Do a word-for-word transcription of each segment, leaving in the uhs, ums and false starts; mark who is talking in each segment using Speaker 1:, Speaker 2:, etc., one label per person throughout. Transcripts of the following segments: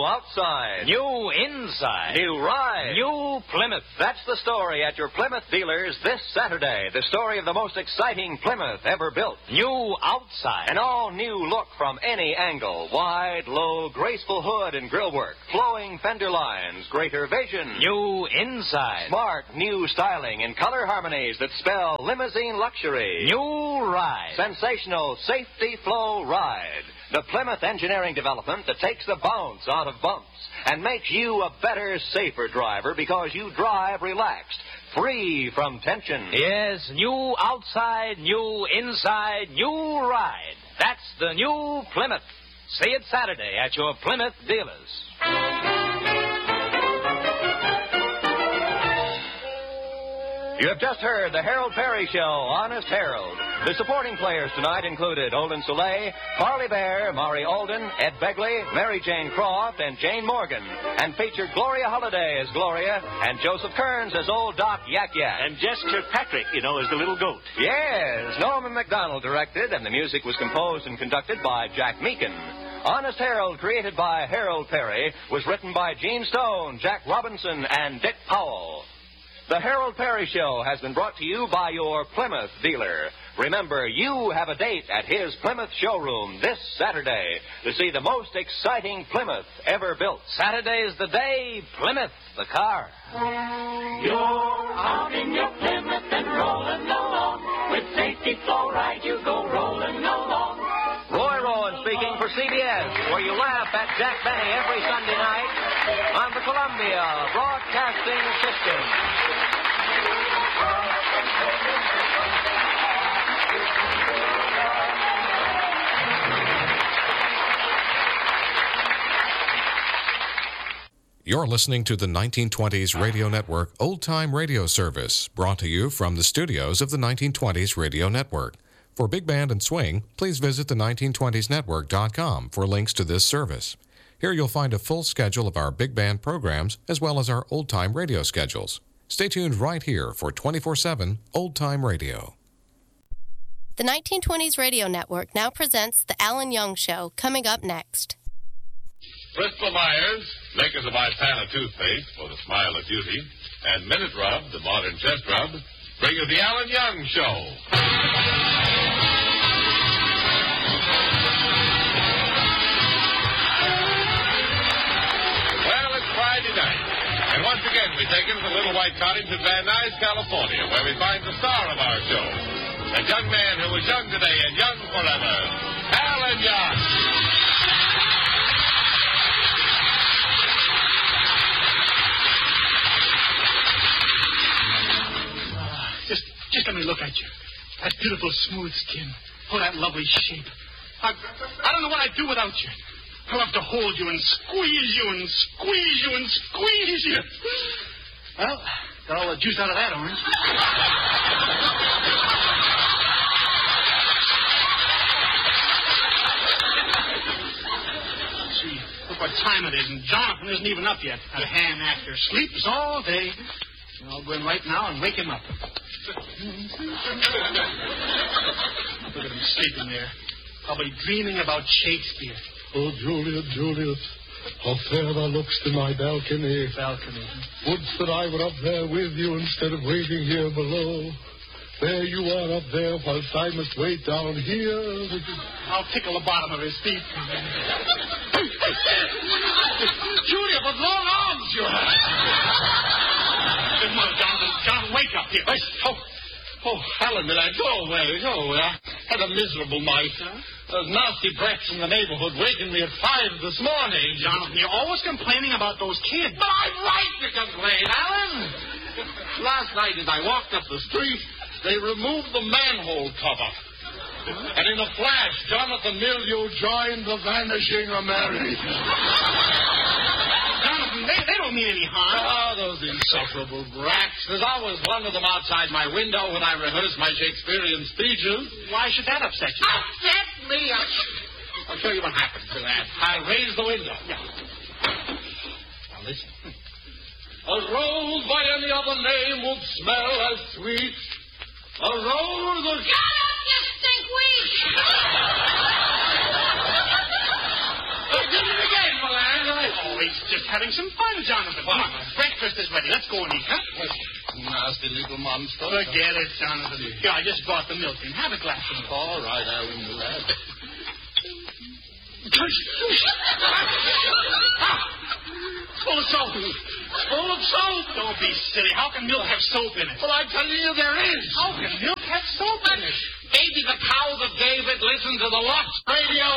Speaker 1: outside.
Speaker 2: New inside.
Speaker 1: New ride.
Speaker 2: New Plymouth.
Speaker 1: That's the story at your Plymouth dealers this Saturday. The story of the most exciting Plymouth ever built.
Speaker 2: New outside.
Speaker 1: An all-new look from any angle. Wide, low, graceful hood and grillwork. Flowing fender lines. Greater vision.
Speaker 2: New inside.
Speaker 1: Smart, new styling and color harmonies that spell limousine luxury.
Speaker 2: New ride.
Speaker 1: Sensational safety flow ride. The Plymouth engineering development that takes the bounce out of bumps and makes you a better, safer driver because you drive relaxed, free from tension.
Speaker 2: Yes, new outside, new inside, new ride. That's the new Plymouth. See it Saturday at your Plymouth dealers.
Speaker 1: You have just heard the Harold Perry Show, Honest Harold. The supporting players tonight included Olin Soleil, Parley Bear, Maury Alden, Ed Begley, Mary Jane Croft, and Jane Morgan, and featured Gloria Holliday as Gloria and Joseph Kearns as Old Doc Yak Yak.
Speaker 3: And Jess Kirkpatrick, you know, as the little goat.
Speaker 1: Yes, Norman MacDonald directed, and the music was composed and conducted by Jack Meakin. Honest Harold, created by Harold Perry, was written by Gene Stone, Jack Robinson, and Dick Powell. The Harold Perry Show has been brought to you by your Plymouth dealer. Remember, you have a date at his Plymouth showroom this Saturday to see the most exciting Plymouth ever built.
Speaker 2: Saturday's the day, Plymouth, the car.
Speaker 4: You're out in your Plymouth and rolling along. With safety flow right, you go rolling along.
Speaker 1: Roy Rowan speaking for C B S, where you laugh at Jack Benny every Sunday night on the Columbia Broadcasting System.
Speaker 5: You're listening to the nineteen twenties Radio Network Old Time Radio Service, brought to you from the studios of the nineteen twenties Radio Network. For Big Band and Swing, please visit the nineteen twenties network dot com for links to this service. Here you'll find a full schedule of our Big Band programs as well as our Old Time Radio schedules. Stay tuned right here for twenty-four seven Old Time Radio.
Speaker 6: The nineteen twenties Radio Network now presents The Alan Young Show, coming up next.
Speaker 7: Bristol Myers, makers of Ipana toothpaste for the smile of beauty, and Minute Rub, the modern chest rub, bring you The Alan Young Show. Well, it's Friday night, and once again we take it to the Little White Cottage in Van Nuys, California, where we find the star of our show, a young man who is young today and young forever, Alan Young.
Speaker 8: Just, just let me look at you. That beautiful smooth skin. Oh, that lovely shape. I, I don't know what I'd do without you. I love to hold you and squeeze you and squeeze you and squeeze you. Well, got all the juice out of that orange. See, look what time it is, and Jonathan isn't even up yet. That ham actor sleeps all day. I'll go in right now and wake him up. Look at him sleeping there. Probably dreaming about Shakespeare.
Speaker 9: Oh, Juliet, Juliet, how fair thou lookst in my balcony.
Speaker 8: Balcony.
Speaker 9: Wouldst that I were up there with you instead of waiting here below. There you are up there, whilst I must wait down here.
Speaker 8: I'll tickle the bottom of his feet. Juliet, what long arms you have. Come on, Jonathan. Jonathan, wake up here.
Speaker 9: Oh, oh, Alan, did I go away? Oh, I had a miserable night. Huh? Those nasty brats in the neighborhood waking me at five this morning.
Speaker 8: Jonathan, you're always complaining about those kids.
Speaker 9: But I'm right to complain, Alan. Last night as I walked up the street, they removed the manhole cover. And in a flash, Jonathan Milieu joined the Vanishing Americans.
Speaker 8: Jonathan, they, they don't mean any harm.
Speaker 9: Ah, those insufferable brats. There's always one of them outside my window when I rehearse my Shakespearean speeches.
Speaker 8: Why should that upset you?
Speaker 9: Upset me? I'll show you what happened to that. I raised the window.
Speaker 8: Yeah.
Speaker 9: Now listen. A rose by any other name would smell as sweet. A rose of...
Speaker 4: Shut up, you stinkweed!
Speaker 9: I did it again, Milan. I...
Speaker 8: he's just having some fun, Jonathan. Come on, breakfast is ready. Let's go and eat, huh?
Speaker 9: Nasty little monster.
Speaker 8: Forget it, Jonathan. Here, I just brought the milk in. Have a glass of milk.
Speaker 9: All right, Alan, you lad.
Speaker 8: Full of soap. Full of soap. Don't be silly. How can milk have soap in it?
Speaker 9: Well, I'm telling you there is.
Speaker 8: How can milk have soap in it?
Speaker 9: Maybe the cow that gave it listened to the Lux radio.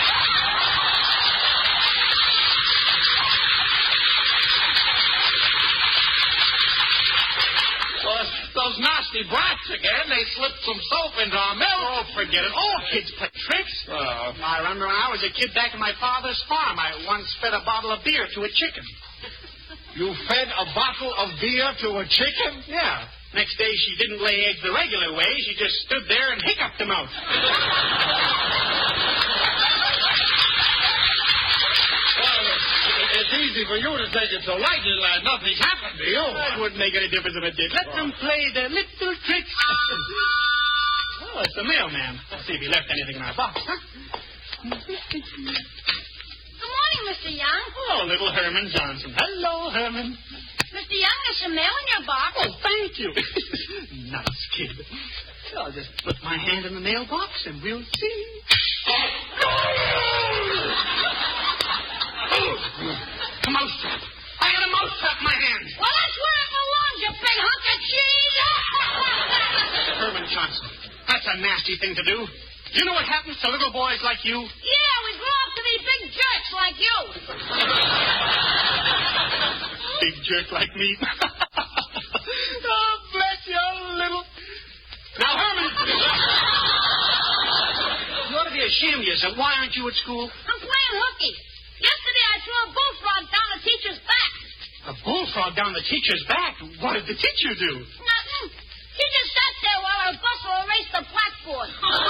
Speaker 9: Well, those nasty brats again, they slipped some soap into our milk.
Speaker 8: Oh, forget it. All kids play tricks.
Speaker 9: Uh,
Speaker 8: I remember when I was a kid back at my father's farm, I once fed a bottle of beer to a chicken.
Speaker 9: You fed a bottle of beer to a chicken?
Speaker 8: Yeah. Next day, she didn't lay eggs the regular way. She just stood there and hiccuped them out.
Speaker 9: Well, it's easy for you to take it so lightly, lad. Nothing's happened to you.
Speaker 8: That wouldn't make any difference if it did. Let them play their little tricks. Oh, it's the mailman. Let's see if he left anything in our box, huh?
Speaker 10: Good morning, Mister Young.
Speaker 8: Oh, little Herman Johnson. Hello, Herman.
Speaker 10: Mister Young, there's some mail in your box.
Speaker 8: Oh, thank you. Nice kid. I'll just put my hand in the mailbox and we'll see. A mousetrap. I got a mousetrap in my hand.
Speaker 10: Well, that's where it belongs, you big hunk of cheese.
Speaker 8: Herman Johnson, that's a nasty thing to do. Do you know what happens to little boys like you?
Speaker 10: Yeah, we grow up to be big jerks like you.
Speaker 8: Big jerk like me. Oh, bless your little... Now, Herman... You ought to be ashamed of yourself. Why aren't you at school?
Speaker 10: I'm playing hooky. Yesterday I threw a bullfrog down the teacher's back.
Speaker 8: A bullfrog down the teacher's back? What did the teacher do?
Speaker 10: Nothing. She just sat there while her bustle erased the blackboard.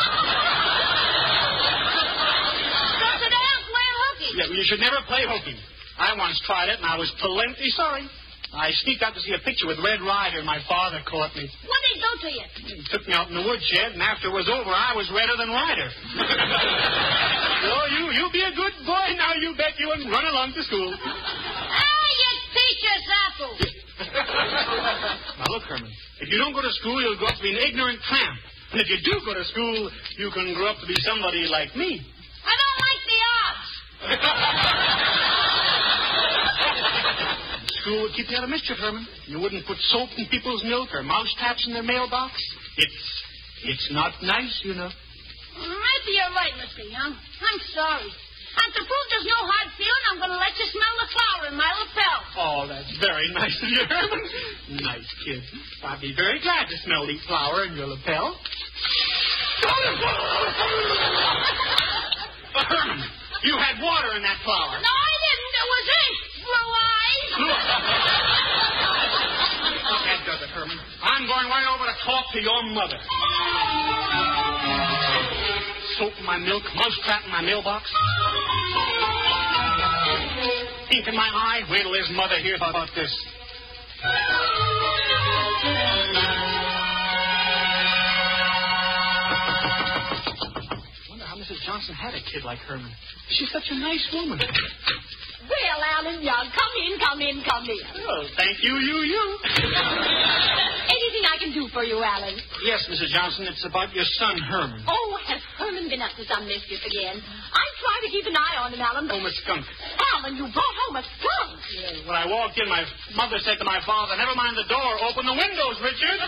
Speaker 10: So today I'm playing hooky.
Speaker 8: Yeah, well, you should never play hooky. I once tried it, and I was plenty sorry. I sneaked out to see a picture with Red Ryder, and my father caught me.
Speaker 10: What'd he do to you?
Speaker 8: He took me out in the woodshed, and after it was over, I was redder than Ryder. So you, you be a good boy now, you bet you, and run along to school.
Speaker 10: Ah, you teacher's apple.
Speaker 8: Now, look, Herman, if you don't go to school, you'll grow up to be an ignorant tramp. And if you do go to school, you can grow up to be somebody like me.
Speaker 10: I don't like the odds.
Speaker 8: School would keep you out of mischief, Herman. You wouldn't put soap in people's milk or mouse traps in their mailbox. It's it's not nice, you know.
Speaker 10: Maybe you're right, Mister Young. I'm sorry. And to prove there's no hard feeling, I'm going to let you smell the flour in my lapel.
Speaker 8: Oh, that's very nice of you, Herman. Nice kid. I'd be very glad to smell the flour in your lapel. Herman, you had water in that flour.
Speaker 10: No, I didn't. It was ink. Blue eyes.
Speaker 8: That does it, Herman. I'm going right over to talk to your mother. Soap in my milk, mousetrap in my mailbox. Ink in my eye. Wait till his mother hears about this. Wonder how Missus Johnson had a kid like Herman. She's such a nice woman.
Speaker 10: Well, Alan Young, come in, come in, come in.
Speaker 8: Oh, thank you, you, you.
Speaker 10: Anything I can do for you, Alan?
Speaker 8: Yes, Missus Johnson, it's about your son, Herman.
Speaker 10: Oh, has Herman been up to some mischief again? I'm trying to keep an eye on him, Alan.
Speaker 8: Oh, Miss Skunk.
Speaker 10: Alan, you brought home a skunk.
Speaker 8: Yeah, when I walked in, my mother said to my father, never mind the door, open the windows, Richard.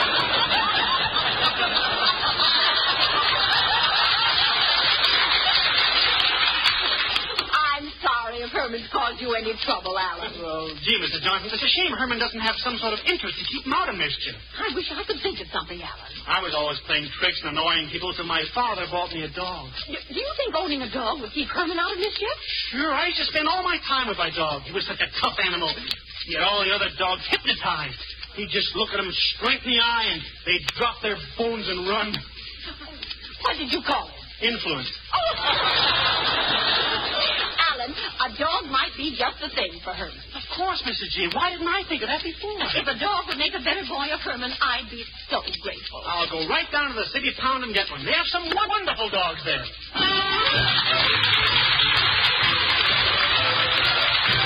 Speaker 10: I'm sorry if Herman's caused you any trouble, Alan.
Speaker 8: Well, gee, Missus Johnson, it's a shame Herman doesn't have some sort of interest to keep him out of mischief.
Speaker 10: I wish I could think of something, Alan.
Speaker 8: I was always playing tricks and annoying people till my father bought me a dog.
Speaker 10: Do you think owning a dog would keep Herman out of mischief?
Speaker 8: Sure, I used to spend all my time with my dog. He was such a tough animal. He had all the other dogs hypnotized. He'd just look at them straight in the eye, and they'd drop their bones and run.
Speaker 10: What did you call it?
Speaker 8: Influence.
Speaker 10: Oh. Alan, a dog might be just the thing for Herman.
Speaker 8: Of course, Missus G. Why didn't I think of that before?
Speaker 10: If a dog would make a better boy of Herman, I'd be so grateful.
Speaker 8: I'll go right down to the city pound and get one. They have some wonderful dogs there.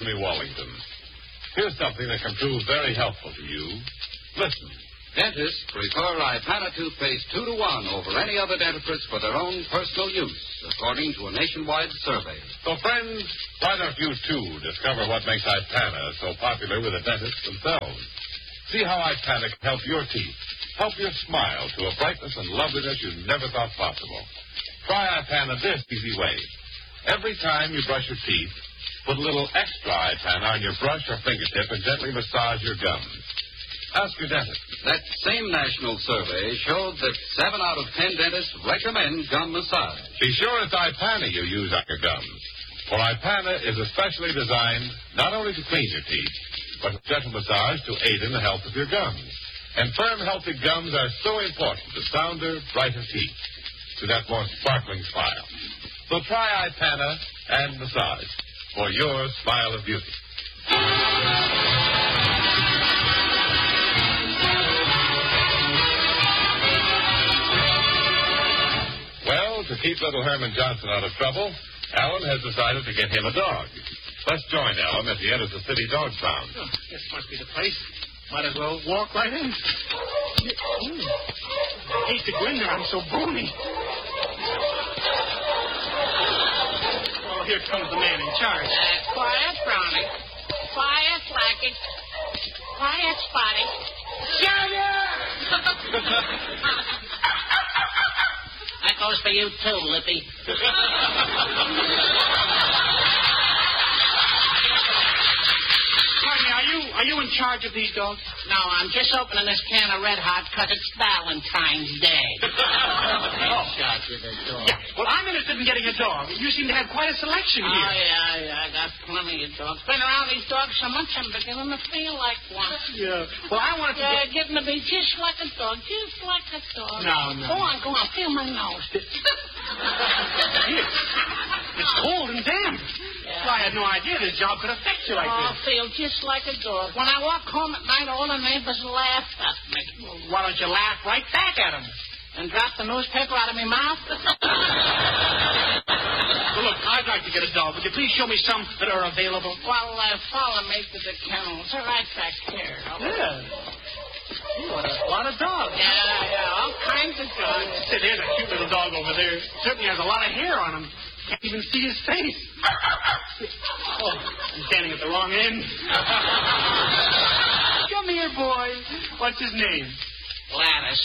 Speaker 7: Anthony Wallington. Here's something that can prove very helpful to you. Listen.
Speaker 11: Dentists prefer Ipana toothpaste two to one over any other dentifrice for their own personal use, according to a nationwide survey.
Speaker 7: So, friends, why don't you, too, discover what makes Ipana so popular with the dentists themselves? See how Ipana can help your teeth, help your smile to a brightness and loveliness you never thought possible. Try Ipana this easy way. Every time you brush your teeth, put a little extra Ipana on your brush or fingertip and gently massage your gums. Ask your dentist.
Speaker 11: That same national survey showed that seven out of ten dentists recommend gum massage.
Speaker 7: Be sure it's Ipana you use on your gums. For Ipana is especially designed not only to clean your teeth, but a gentle massage to aid in the health of your gums. And firm, healthy gums are so important to sounder, brighter teeth, to that more sparkling smile. So try Ipana and massage for your smile of beauty. Well, to keep little Herman Johnson out of trouble, Alan has decided to get him a dog. Let's join Alan as he enters the city dog pound.
Speaker 8: Oh, this must be the place. Might as well walk right in. Ooh. I hate to go in there. I'm so bony. Oh, here comes the man in charge.
Speaker 10: Uh, quiet, Brownie. Quiet, Blackie. Quiet, Spotty. Shut up! That goes for you, too, Lippy.
Speaker 8: Pardon me, are you, are you in charge of these dogs?
Speaker 10: No, I'm just opening this can of Red Hot because it's Valentine's Day.
Speaker 8: Oh,
Speaker 10: charge of the dog.
Speaker 8: Yeah, well, I'm interested in getting a dog. You seem to have quite a selection
Speaker 10: Oh,
Speaker 8: here.
Speaker 10: yeah, yeah, I got plenty of dogs. Been around these dogs so much, I'm beginning to feel like one.
Speaker 8: Yeah. Well, I wanted to
Speaker 10: Yeah,
Speaker 8: get...
Speaker 10: getting to be just like a dog, just like a dog.
Speaker 8: No, no.
Speaker 10: Go on, go on, feel my nose.
Speaker 8: Here. It's cold and damp.
Speaker 10: Yeah.
Speaker 8: Well, I had no idea this job could affect you like
Speaker 10: Oh,
Speaker 8: this.
Speaker 10: feel just like a dog. When I walk home at night, all the neighbors laugh at me.
Speaker 8: Well, why don't you laugh right back at them?
Speaker 10: And drop the newspaper out of my mouth?
Speaker 8: Well, look, I'd like to get a dog. Would you please show me some that are available?
Speaker 10: Well, uh, follow me to the kennels. They're right back here.
Speaker 8: Yeah. Ooh, what a lot of dogs.
Speaker 10: Yeah, yeah, all kinds of dogs.
Speaker 8: Say, there's a cute little dog over there. Certainly has a lot of hair on him. Can't even see his face. Oh, I'm standing at the wrong end. Come here, boy. What's his name?
Speaker 10: Gladys.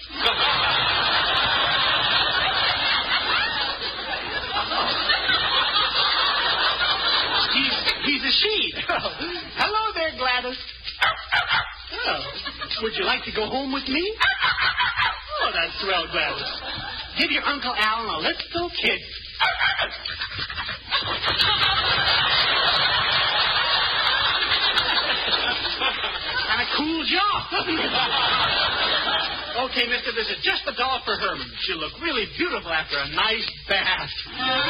Speaker 8: He's, he's a she. Hello there, Gladys. Oh, would you like to go home with me? Oh, that's swell, Gladys. Give your Uncle Alan a little kiss. And a cool jaw. Okay, mister, this is just the doll for Herman. She'll look really beautiful after a nice bath.